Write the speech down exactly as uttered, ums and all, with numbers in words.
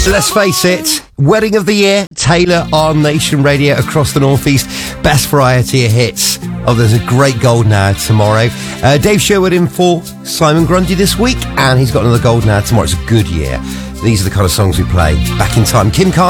Let's face it, wedding of the year, Taylor on Nation Radio across the Northeast. Best variety of hits. Oh, there's a great golden hour tomorrow. Uh, Dave Sherwood in for Simon Grundy this week, and he's got another golden hour tomorrow. It's a good year. These are the kind of songs we play back in time. Kim Carnes.